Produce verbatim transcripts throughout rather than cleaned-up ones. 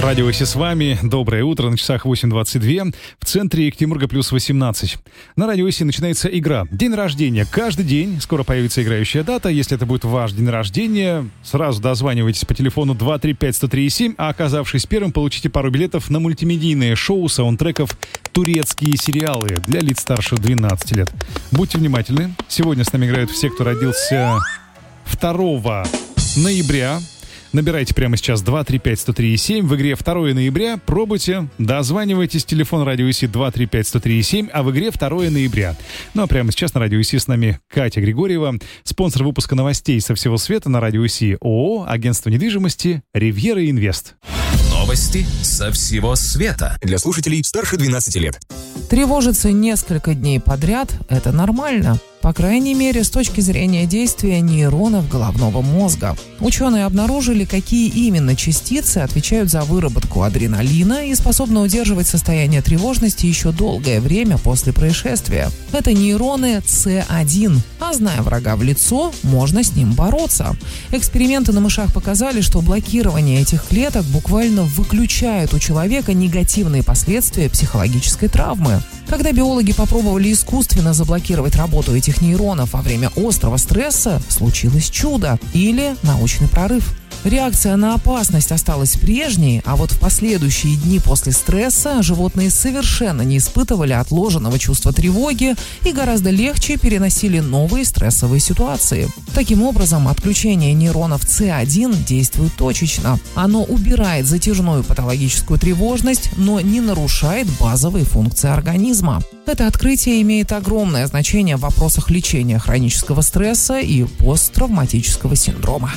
Радио Си с вами. Доброе утро. На часах восемь двадцать два. В центре Екатеринбурга плюс восемнадцать. На Радио Си начинается игра. День рождения. Каждый день скоро появится играющая дата. Если это будет ваш день рождения, сразу дозванивайтесь по телефону два три пять сто три семь, а оказавшись первым, получите пару билетов на мультимедийное шоу саундтреков «Турецкие сериалы» для лиц старше двенадцати лет. Будьте внимательны. Сегодня с нами играют все, кто родился второго ноября. Набирайте прямо сейчас два три пять сто три семь. В игре второго ноября пробуйте, дозванивайтесь. Телефон Радио Си два три пять сто три семь, а в игре второго ноября. Ну а прямо сейчас на Радио Си с нами Катя Григорьева, спонсор выпуска новостей со всего света на Радио Си, ООО «Агентство недвижимости Ривьера Инвест». Новости со всего света для слушателей старше двенадцати лет. Тревожиться несколько дней подряд – это нормально. По крайней мере, с точки зрения действия нейронов головного мозга. Ученые обнаружили, какие именно частицы отвечают за выработку адреналина и способны удерживать состояние тревожности еще долгое время после происшествия. Это нейроны Си один. А зная врага в лицо, можно с ним бороться. Эксперименты на мышах показали, что блокирование этих клеток буквально выключает у человека негативные последствия психологической травмы. Когда биологи попробовали искусственно заблокировать работу этих нейронов во время острого стресса, случилось чудо или научный прорыв. Реакция на опасность осталась прежней, а вот в последующие дни после стресса животные совершенно не испытывали отложенного чувства тревоги и гораздо легче переносили новые стрессовые ситуации. Таким образом, отключение нейронов Си один действует точечно. Оно убирает затяжную патологическую тревожность, но не нарушает базовые функции организма. Это открытие имеет огромное значение в вопросах лечения хронического стресса и посттравматического синдрома.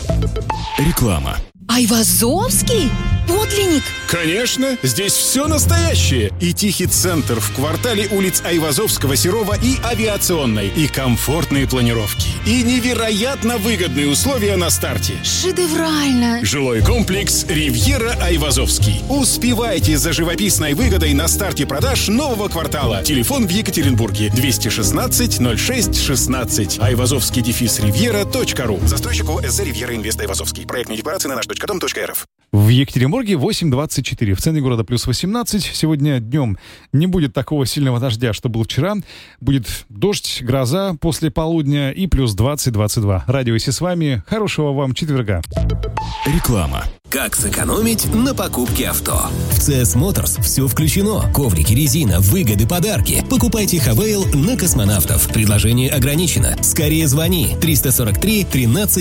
Реклама. Айвазовский? Подлинник? Конечно, здесь все настоящее. И тихий центр в квартале улиц Айвазовского, Серова и Авиационной. И комфортные планировки. И невероятно выгодные условия на старте. Шедеврально. Жилой комплекс «Ривьера Айвазовский». Успевайте за живописной выгодой на старте продаж нового квартала. Телефон в Екатеринбурге двести шестнадцать ноль шесть шестнадцать. Айвазовский дефис ривьера точка ру. Застройщик ООО «СЗ Ривьера Инвест Айвазовский». Проектные декларации на наш точка дом точка эр эф. В Екатеринбурге восемь двадцать четыре. В центре города плюс восемнадцать. Сегодня днем не будет такого сильного дождя, что был вчера. Будет дождь, гроза после полудня и плюс двадцать двадцать два. Радио Си с вами. Хорошего вам четверга. Реклама. Как сэкономить на покупке авто? В си эс Motors все включено. Коврики, резина, выгоды, подарки. Покупайте Хавейл на Космонавтов. Предложение ограничено. Скорее звони. триста сорок три тринадцать